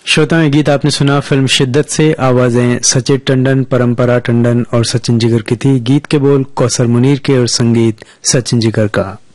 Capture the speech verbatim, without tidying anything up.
श्रोताओं, गीत आपने सुना फिल्म शिद्दत से। आवाजें सचिन टंडन, परंपरा टंडन और सचिन जिगर की थी। गीत के बोल कौसर मुनीर के और संगीत सचिन जिगर का।